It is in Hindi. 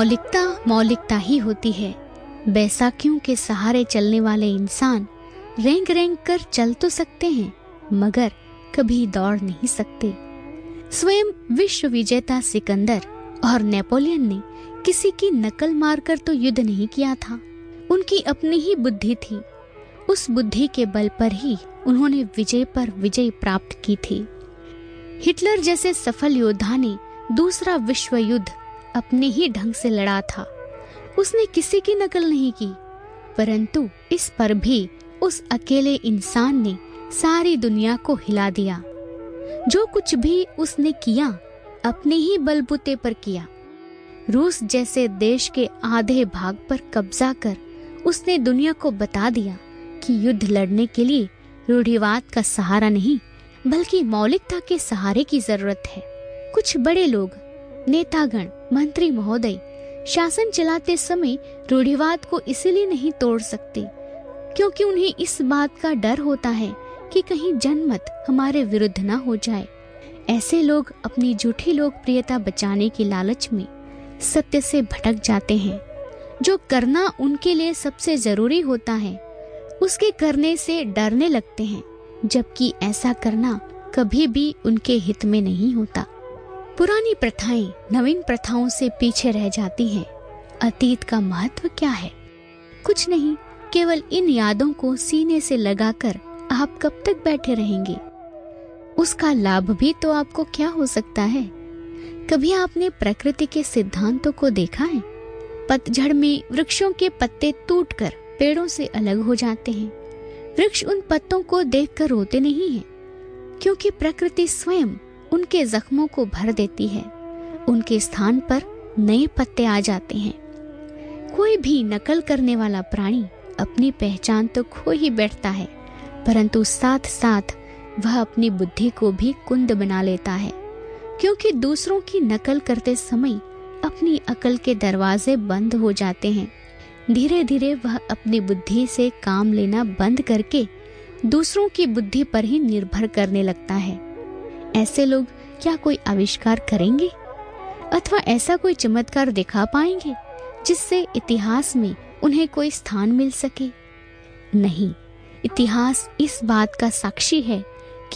मौलिकता मौलिकता ही होती है। बैसाखियों के सहारे चलने वाले इंसान रेंग रेंग कर चल तो सकते हैं, मगर कभी दौड़ नहीं सकते। स्वयं विश्व विजेता सिकंदर और नेपोलियन ने किसी की नकल मारकर तो युद्ध नहीं किया था। उनकी अपनी ही बुद्धि थी। उस बुद्धि के बल पर ही उन्होंने विजय पर विजय प्राप्त की थी। हिटलर जैसे सफल योद्धा ने दूसरा विश्व युद्ध अपने ही ढंग से लड़ा था। उसने किसी की नकल नहीं की, परंतु इस पर भी उस अकेले इंसान ने सारी दुनिया को हिला दिया। जो कुछ भी उसने किया अपने ही बलबूते पर किया। रूस जैसे देश के आधे भाग पर कब्जा कर उसने दुनिया को बता दिया कि युद्ध लड़ने के लिए रूढ़िवाद का सहारा नहीं, बल्कि मौलिकता के सहारे की जरूरत है। कुछ बड़े लोग, नेतागण, मंत्री महोदय शासन चलाते समय रूढ़िवाद को इसलिए नहीं तोड़ सकते क्योंकि उन्हें इस बात का डर होता है कि कहीं जनमत हमारे विरुद्ध ना हो जाए। ऐसे लोग अपनी झूठी लोकप्रियता बचाने की लालच में सत्य से भटक जाते हैं। जो करना उनके लिए सबसे जरूरी होता है उसके करने से डरने लगते हैं, जबकि ऐसा करना कभी भी उनके हित में नहीं होता। पुरानी प्रथाएं नवीन प्रथाओं से पीछे रह जाती हैं। अतीत का महत्व क्या है? कुछ नहीं, केवल इन यादों को सीने से लगाकर आप कब तक बैठे रहेंगे? उसका लाभ भी तो आपको क्या हो सकता है? कभी आपने प्रकृति के सिद्धांतों को देखा है? पतझड़ में वृक्षों के पत्ते टूटकर पेड़ों से अलग हो जाते हैं। वृक्ष उन पत्तों को देखकर रोते नहीं हैं, क्योंकि प्रकृति स्वयं उनके जख्मों को भर देती है। उनके स्थान पर नए पत्ते आ जाते हैं। कोई भी नकल करने वाला प्राणी अपनी पहचान तो खो ही बैठता है, परंतु साथ साथ वह अपनी बुद्धि को भी कुंद बना लेता है, क्योंकि दूसरों की नकल करते समय अपनी अकल के दरवाजे बंद हो जाते हैं। धीरे धीरे वह अपनी बुद्धि से काम लेना बंद करके दूसरों की बुद्धि पर ही निर्भर करने लगता है। ऐसे लोग क्या कोई आविष्कार करेंगे अथवा ऐसा कोई चमत्कार दिखा पाएंगे जिससे इतिहास में उन्हें कोई स्थान मिल सके? नहीं, इतिहास इस बात का साक्षी है